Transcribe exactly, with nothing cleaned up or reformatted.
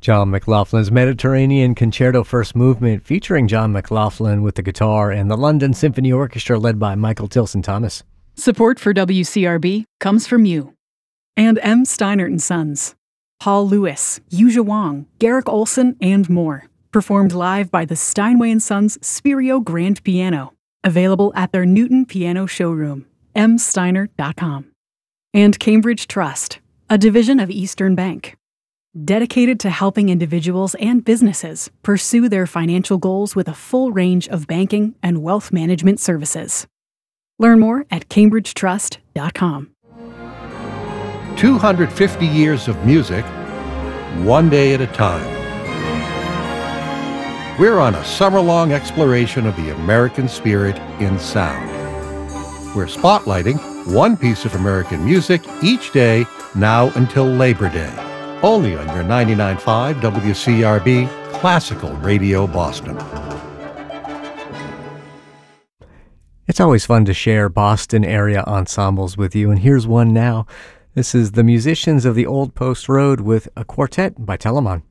John McLaughlin's Mediterranean Concerto First Movement, featuring John McLaughlin with the guitar and the London Symphony Orchestra led by Michael Tilson Thomas. Support for W C R B comes from you. And M. Steinert and Sons. Paul Lewis, Yuja Wang, Garrick Olson, and more. Performed live by the Steinway and Sons Spirio Grand Piano. Available at their Newton Piano showroom, m steiner dot com. And Cambridge Trust, a division of Eastern Bank. Dedicated to helping individuals and businesses pursue their financial goals with a full range of banking and wealth management services. Learn more at cambridge trust dot com. two hundred fifty years of music, one day at a time. We're on a summer-long exploration of the American spirit in sound. We're spotlighting one piece of American music each day now until Labor Day. Only on your ninety-nine point five W C R B Classical Radio Boston. It's always fun to share Boston area ensembles with you, and here's one now. This is the Musicians of the Old Post Road with a quartet by Telemann.